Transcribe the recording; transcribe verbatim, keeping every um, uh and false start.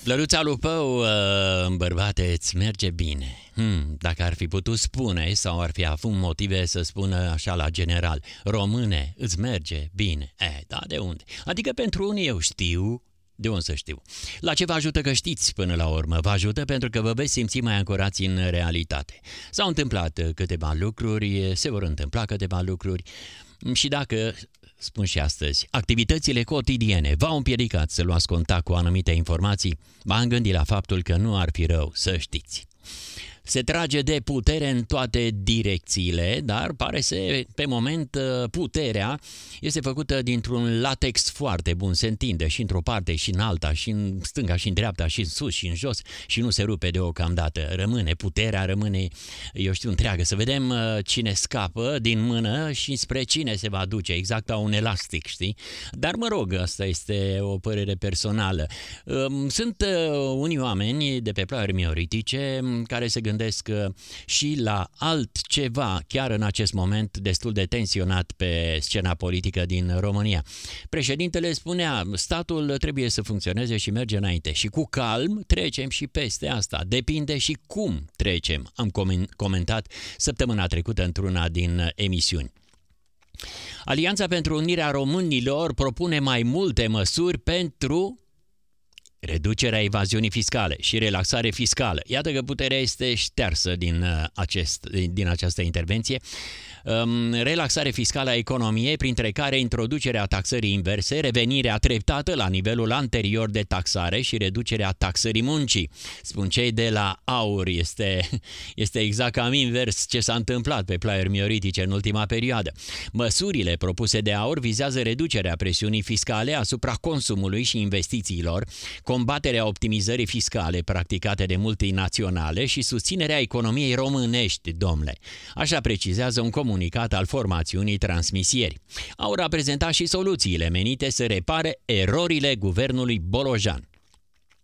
Flăruța Lupău, bărbate, îți merge bine. Hmm, dacă ar fi putut spune sau ar fi avut motive să spună așa la general, române, îți merge bine. Eh, da, de unde? Adică pentru unii eu știu, de unde să știu? La ce vă ajută că știți până la urmă? Vă ajută pentru că vă veți simți mai ancorați în realitate. S-au întâmplat câteva lucruri, se vor întâmpla câteva lucruri și dacă... Spun și astăzi, activitățile cotidiene v-au împiedicat să luați contact cu anumite informații, m-am gândit la faptul că nu ar fi rău să știți. Se trage de putere în toate direcțiile, dar pare să, pe moment, puterea este făcută dintr-un latex foarte bun, se întinde și într-o parte și în alta, și în stânga și în dreapta, și în sus și în jos și nu se rupe deocamdată. Rămâne, puterea rămâne, eu știu, întreagă. Să vedem cine scapă din mână și spre cine se va duce, exact ca un elastic, știi? Dar mă rog, asta este o părere personală. Sunt unii oameni de pe ploaiuri mioritice care se gândesc și la altceva, chiar în acest moment destul de tensionat pe scena politică din România. Președintele spunea, statul trebuie să funcționeze și merge înainte și cu calm trecem și peste asta. Depinde și cum trecem, am comentat săptămâna trecută într-una din emisiuni. Alianța pentru Unirea Românilor propune mai multe măsuri pentru reducerea evaziunii fiscale și relaxare fiscală. Iată că puterea este ștearsă din, acest, din această intervenție. Relaxare fiscală a economiei, printre care introducerea taxării inverse, revenirea treptată la nivelul anterior de taxare și reducerea taxării muncii. Spun cei de la AUR, este, este exact cam invers ce s-a întâmplat pe plaiuri mioritice în ultima perioadă. Măsurile propuse de AUR vizează reducerea presiunii fiscale asupra consumului și investițiilor, combaterea optimizării fiscale practicate de multinaționale și susținerea economiei românești, domnule. Așa precizează un comunicat al formațiunii Transmisieri. Au reprezentat și soluțiile menite să repare erorile guvernului Bolojan.